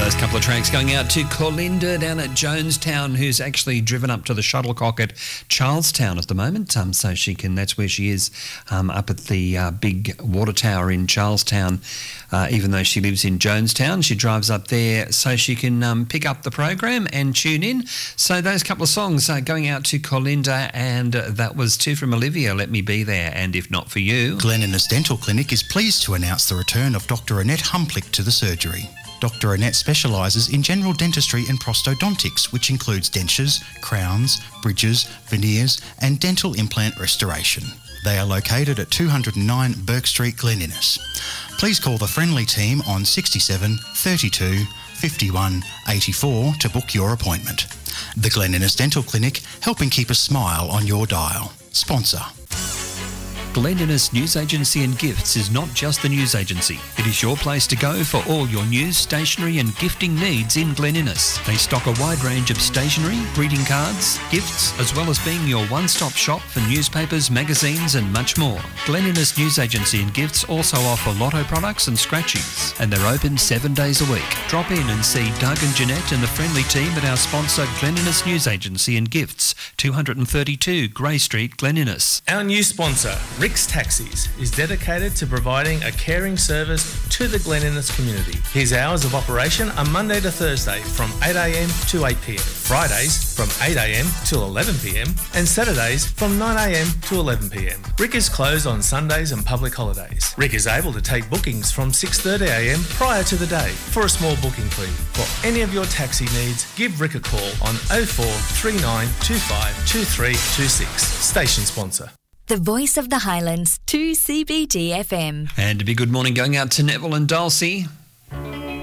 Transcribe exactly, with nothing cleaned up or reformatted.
Those couple of tracks going out to Corlinda down at Jonestown, who's actually driven up to the Shuttlecock at Charlestown at the moment. Um, so she can, that's where she is, um, up at the uh, big water tower in Charlestown. Uh, even though she lives in Jonestown, she drives up there so she can um, pick up the program and tune in. So those couple of songs are going out to Corlinda, and uh, that was two from Olivia, Let Me Be There, and If Not For You. Glen Innes Dental Clinic is pleased to announce the return of Doctor Annette Humplick to the surgery. Doctor Annette specialises in general dentistry and prosthodontics, which includes dentures, crowns, bridges, veneers and dental implant restoration. They are located at two oh nine Burke Street, Glen Innes. Please call the friendly team on sixty-seven thirty-two fifty-one eighty-four to book your appointment. The Glen Innes Dental Clinic, helping keep a smile on your dial. Sponsor. Glen Innes News Agency and Gifts is not just the news agency. It is your place to go for all your news, stationery and gifting needs in Glen Innes. They stock a wide range of stationery, greeting cards, gifts, as well as being your one-stop shop for newspapers, magazines and much more. Glen Innes News Agency and Gifts also offer lotto products and scratchies, and they're open seven days a week. Drop in and see Doug and Jeanette and the friendly team at our sponsor Glen Innes News Agency and Gifts, two thirty-two Grey Street, Glen Innes. Our new sponsor, Rick's Taxis, is dedicated to providing a caring service to the Glen Innes community. His hours of operation are Monday to Thursday from eight a m to eight p m, Fridays from eight a m till eleven p m and Saturdays from nine a m to eleven p m. Rick is closed on Sundays and public holidays. Rick is able to take bookings from six thirty a m prior to the day for a small booking fee. For any of your taxi needs, give Rick a call on oh four three nine two five two three two six. Station sponsor. The Voice of the Highlands, two C B D F M. And a big good morning going out to Neville and Dulcie.